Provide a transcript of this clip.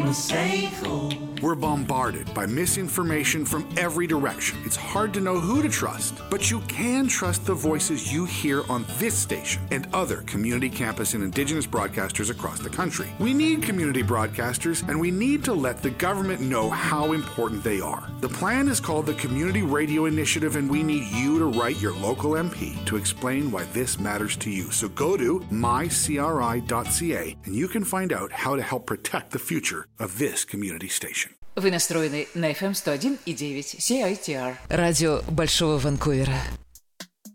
in a safe home. We're bombarded by misinformation from every direction. It's hard to know who to trust, but you can trust the voices you hear on this station and other community campus and Indigenous broadcasters across the country. We need community broadcasters, and we need to let the government know how important they are. The plan is called the Community Radio Initiative, and we need you to write your local MP to explain why this matters to you. So go to mycri.ca, and you can find out how to help protect the future of this community station. Вы настроены на FM 101,9 CITR. Радио Большого Ванкувера.